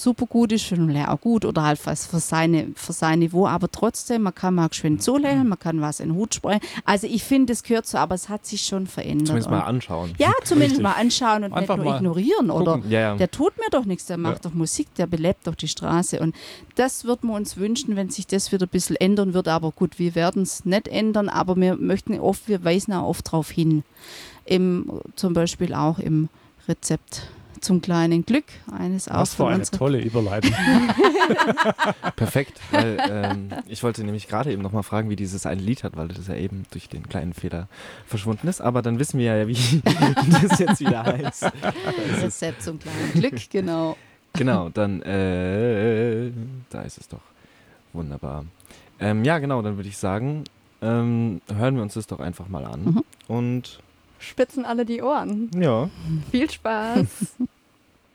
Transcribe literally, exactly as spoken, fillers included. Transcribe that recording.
super gut ist für den Lehrer gut oder halt was für, seine, für sein Niveau, aber trotzdem, man kann mal geschwind zulächeln, man kann was in den Hut sprechen. Also ich finde, das gehört so, aber es hat sich schon verändert. Zumindest und, mal anschauen. Ja, zumindest Richtig. mal anschauen und Einfach nicht nur mal ignorieren. Oder gucken. Ja, ja. der tut mir doch nichts, der macht Ja. doch Musik, der belebt doch die Straße. Und das würden wir uns wünschen, wenn sich das wieder ein bisschen ändern würde. Aber gut, wir werden es nicht ändern, aber wir möchten oft, wir weisen auch oft darauf hin. Im, zum Beispiel auch im Rezept zum kleinen Glück. Eines auch Was für von eine unserer- tolle Überleitung. Perfekt, weil ähm, ich wollte nämlich gerade eben nochmal fragen, wie dieses eine Lied hat, weil das ja eben durch den kleinen Fehler verschwunden ist. Aber dann wissen wir ja, wie das jetzt wieder heißt. Das ist, Rezept zum kleinen Glück, genau. genau, dann, äh, da ist es doch. Wunderbar. Ähm, ja, genau, dann würde ich sagen, ähm, hören wir uns das doch einfach mal an. Mhm. Und Spitzen alle die Ohren. ja. Viel Spaß.